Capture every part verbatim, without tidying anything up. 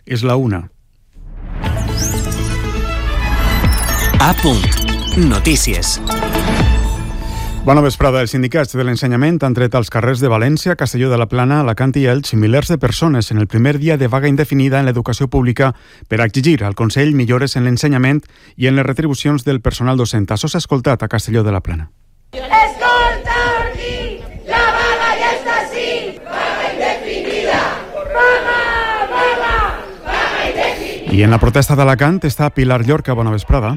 És la una. A punt. Notícies. Bona vesprada. Els sindicats de l'ensenyament han tret als carrers de València, Castelló de la Plana, Alacant i Elx milers de persones en el primer dia de vaga indefinida en l'educació pública per exigir al Consell millores en l'ensenyament i en les retribucions del personal docent. Això s'ha escoltat a Castelló de la Plana. Escolta, Ordi, la vaga ja està així, vaga indefinida, vaga, vaga, vaga indefinida. I en la protesta d'Alacant està Pilar Llorca. Bona vesprada.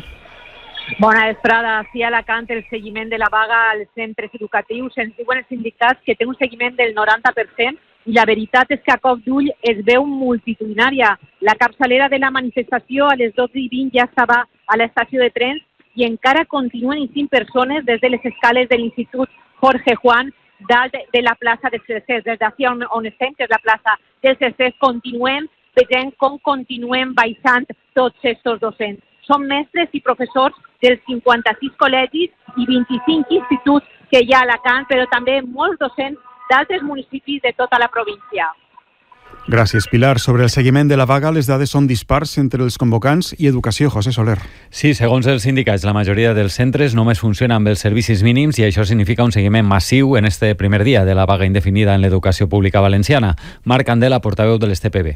Bona vesprada. Sí, a Alacant el seguiment de la vaga als centres educatius. Ens diuen els sindicats que té un seguiment del noranta per cent i la veritat és que a cop d'ull es veu multitudinària. La capçalera de la manifestació a les dotze i vint ja estava a l'estació de trens i encara continuen cinc persones des de les escales de l'Institut Jorge Juan dalt de la plaça de Cercers. Des d'ací on, on estem, que és la plaça de Cercers, continuem veient com continuem baixant tots aquests docents. Són mestres i professors dels cinquanta-sis col·legis i vint-i-cinc instituts que hi ha a Alacant, però també molts docents d'altres municipis de tota la província. Gràcies, Pilar. Sobre el seguiment de la vaga, les dades són dispars entre els convocants i educació. José Soler. Sí, segons els sindicats, la majoria dels centres només funcionen amb els servicis mínims i això significa un seguiment massiu en este primer dia de la vaga indefinida en l'educació pública valenciana. Marc Candela, portaveu de l'S T P B.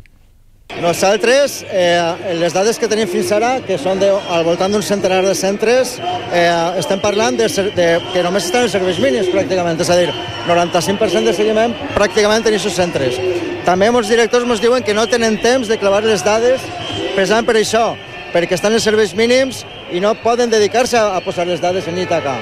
Nosaltres, eh, les dades que tenim fins ara, que són de, al voltant d'un centenar de centres, eh, estem parlant de, de, que només estan en serveis mínims pràcticament, és a dir, noranta-cinc per cent de seguiment pràcticament en aquests centres. També molts directors ens diuen que no tenen temps de clavar les dades precisament per això, perquè estan en serveis mínims i no poden dedicar-se a, a posar les dades en Ítaca.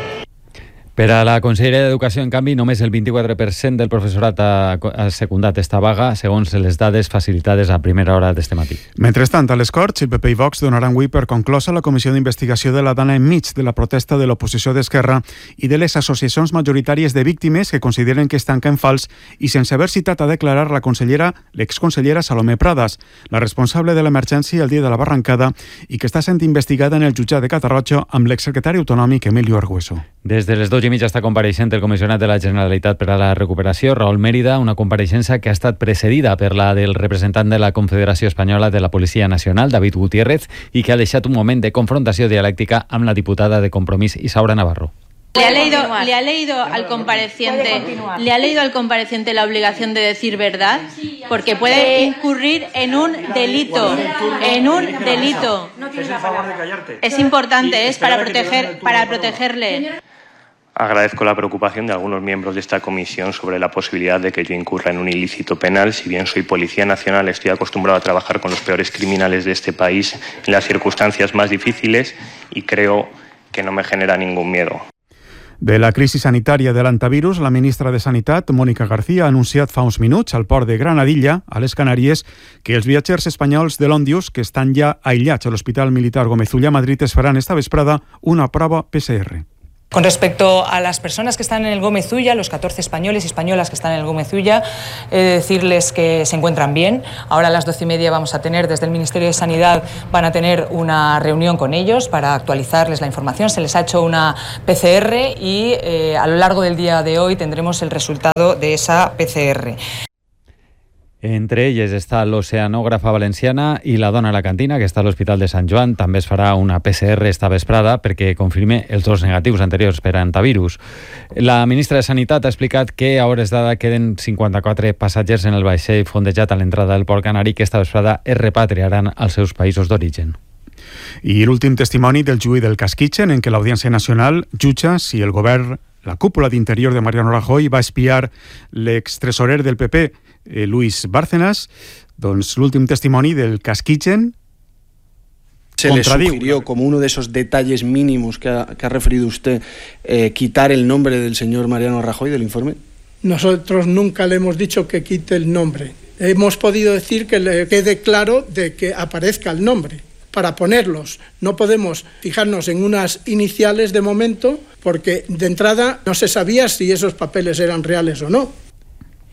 Per a la Conselleria d'Educació, en canvi, només el vint-i-quatre per cent del professorat ha, ha secundat esta vaga, segons les dades facilitades a primera hora d'este matí. Mentrestant, a les Corts, el P P i Vox donaran avui per conclosa la comissió d'investigació de la Dana enmig de la protesta de l'oposició d'Esquerra i de les associacions majoritàries de víctimes que consideren que es tanquen fals i sense haver citat a declarar la consellera, l'exconsellera Salomé Pradas, la responsable de l'emergència el dia de la barrancada i que està sent investigada en el jutjat de Catarroja amb l'exsecretari autonòmic Emilio Argüeso. Des de les dos i mitja està compareixent el comissionat de la Generalitat per a la Recuperació, Raül Mérida, una compareixença que ha estat precedida per la del representant de la Confederació Espanyola de la Policia Nacional, David Gutiérrez, i que ha deixat un moment de confrontació dialèctica amb la diputada de Compromís, Isaura Navarro. ¿Le ha leído, le ha leído al compareciente, le ha leído al compareciente la obligación de decir verdad? Porque puede incurrir en un delito, en un delito. Es importante, es para proteger, para protegerle. Agradezco la preocupación de algunos miembros de esta comisión sobre la posibilidad de que yo incurra en un ilícito penal. Si bien soy policía nacional, estoy acostumbrado a trabajar con los peores criminales de este país en las circunstancias más difíciles y creo que no me genera ningún miedo. De la crisi sanitària de l'antivirus, la ministra de Sanitat, Mónica García, ha anunciat fa uns minuts al port de Granadilla, a les Canàries, que els viatgers espanyols de l'Ondius, que estan ja aïllats a l'Hospital Militar Gómez Ulla a Madrid, es faran esta vesprada una prova P C R. Con respecto a las personas que están en el Gómez Ulla, los catorce españoles y españolas que están en el Gómez Ulla, he de decirles que se encuentran bien. Ahora a las doce y media vamos a tener, desde el Ministerio de Sanidad, van a tener una reunión con ellos para actualizarles la información. Se les ha hecho una P C R y eh, a lo largo del día de hoy tendremos el resultado de esa P C R. Entre elles està l'oceanògrafa valenciana i la dona a la cantina, que està a l'Hospital de Sant Joan. També es farà una P C R esta vesprada perquè confirme els dos negatius anteriors per a antivirus. La ministra de Sanitat ha explicat que a hores d'ara queden cinquanta-quatre passatgers en el vaixell fondejat a l'entrada del Port Canari que esta vesprada es repatriaran als seus països d'origen. I l'últim testimoni del juí del Casquitxen, en què l'Audiència Nacional jutja si el govern, la cúpula d'Interior de Mariano Rajoy, va espiar l'extresorer del P P, eh, Luis Bárcenas. Doncs l'últim testimoni del Casquitxen se le sugirió como uno de esos detalles mínimos que ha, que ha referido usted, eh, quitar el nombre del señor Mariano Rajoy del informe. Nosotros nunca le hemos dicho que quite el nombre. Hemos podido decir que le quede claro de que aparezca el nombre para ponerlos. No podemos fijarnos en unas iniciales de momento porque de entrada no se sabía si esos papeles eran reales o no.